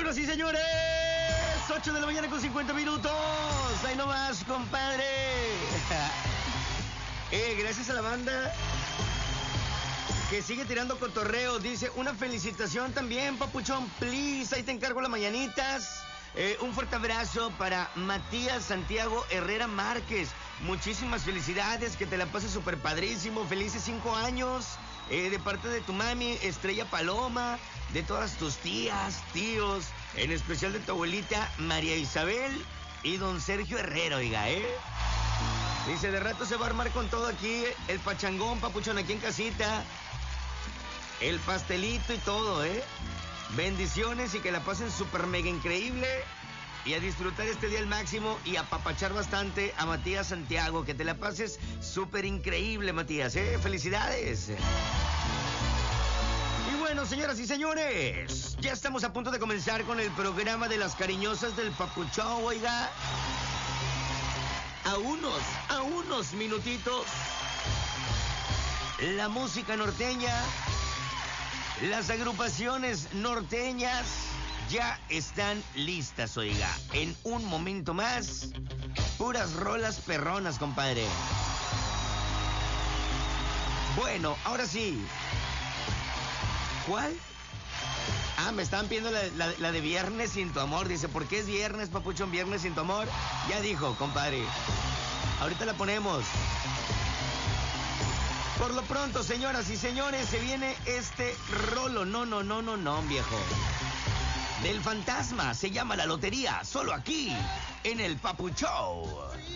Señoras y señores, 8 de la mañana con 50 minutos. Ahí nomás, compadre. Gracias a la banda que sigue tirando cotorreo. Dice, una felicitación también, papuchón, please. Ahí te encargo las mañanitas. Un fuerte abrazo para Matías Santiago Herrera Márquez. Muchísimas felicidades, que te la pases súper padrísimo. Felices 5 años. De parte de tu mami, Estrella Paloma, de todas tus tías, tíos, en especial de tu abuelita María Isabel y don Sergio Herrera, oiga, Dice, de rato se va a armar con todo aquí, el pachangón, papuchón, aquí en casita, el pastelito y todo, Bendiciones y que la pasen súper mega increíble. Y a disfrutar este día al máximo y a apapachar bastante a Matías Santiago. Que te la pases súper increíble, Matías, Felicidades. Y bueno, señoras y señores, ya estamos a punto de comenzar con el programa de las cariñosas del Papuchón, oiga. A unos minutitos, la música norteña, las agrupaciones norteñas ya están listas, oiga. En un momento más, puras rolas perronas, compadre. Bueno, ahora sí. ¿Cuál? Me estaban pidiendo la de Viernes sin tu amor. Dice, ¿por qué es viernes, papuchón? Viernes sin tu amor. Ya dijo, compadre. Ahorita la ponemos. Por lo pronto, señoras y señores, se viene este rolo. No, viejo. Del fantasma, se llama La Lotería, solo aquí, en el Papuchón.